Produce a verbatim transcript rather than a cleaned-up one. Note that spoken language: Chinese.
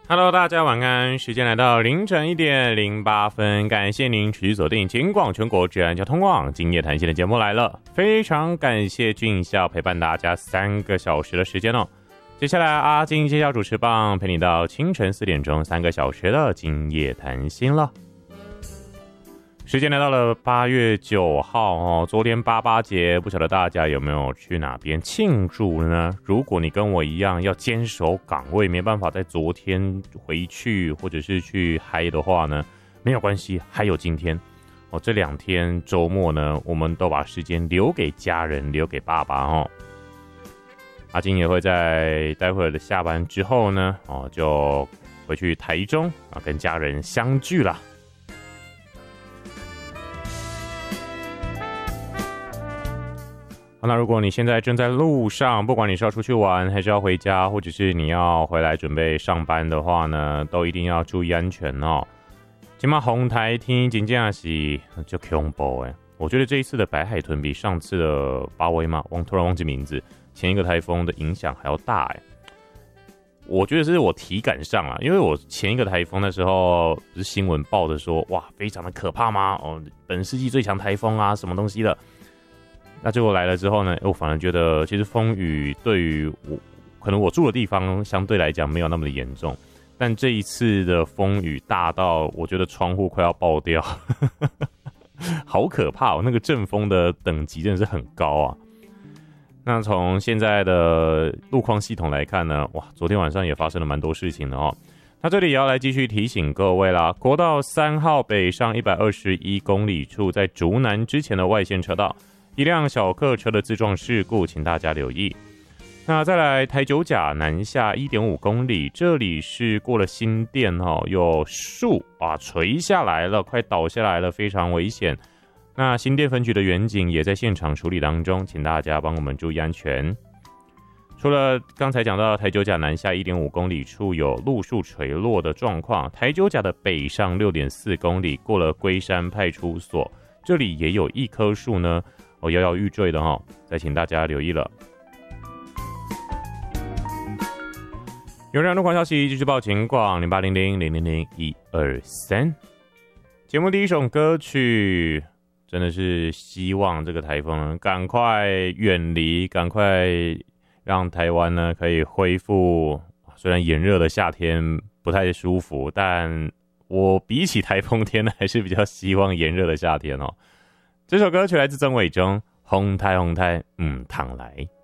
Hello， 大家晚安，时间来到凌晨一点零八分，感谢您持续锁定警广全国治安交通网今夜谈心的节目来了，非常感谢俊孝陪伴大家三个小时的时间哦。接下来阿金接下主持棒，陪你到清晨四点钟，三个小时的今夜谈心了。时间来到了八月九号哦，昨天八八节，不晓得大家有没有去哪边庆祝呢？如果你跟我一样要坚守岗位，没办法在昨天回去或者是去嗨的话呢，没有关系，还有今天哦。这两天周末呢，我们都把时间留给家人，留给爸爸哦。阿金也会在待会儿的下班之后呢，哦，就回去台中啊，跟家人相聚啦。好，那如果你现在正在路上，不管你是要出去玩，还是要回家，或者是你要回来准备上班的话呢，都一定要注意安全哦。今嘛红台天真正是就恐怖哎，我觉得这一次的白海豚比上次的巴威嘛，忘突然忘记名字，前一个台风的影响还要大哎。我觉得是我体感上啊，因为我前一个台风的时候，不是新闻报的说，哇，非常的可怕吗？哦，本世纪最强台风啊，什么东西的。那结果来了之后呢，我反而觉得其实风雨对于我，可能我住的地方相对来讲没有那么的严重，但这一次的风雨大到我觉得窗户快要爆掉，好可怕哦！那个阵风的等级真的是很高啊。那从现在的路况系统来看呢，哇，昨天晚上也发生了蛮多事情的哦。那这里也要来继续提醒各位啦，国道三号北上一百二十一公里处，在竹南之前的外线车道，一辆小客车的自撞事故，请大家留意。那再来台九甲南下 一点五公里，这里是过了新店哦，有树啊垂下来了，快倒下来了，非常危险。那新店分局的员警也在现场处理当中，请大家帮我们注意安全。除了刚才讲到台九甲南下 一点五公里处有路树垂落的状况，台九甲的北上 六点四公里过了龟山派出所，这里也有一棵树呢哦，摇摇欲坠的哦，再请大家留意了。有任何路况消息继续报警广零八零零零零零一二三。节目第一首歌曲，真的是希望这个台风赶快远离，赶快让台湾呢可以恢复。虽然炎热的夏天不太舒服，但我比起台风天呢，还是比较希望炎热的夏天哦。这首歌曲来自曾伟忠，红太红太嗯，躺来。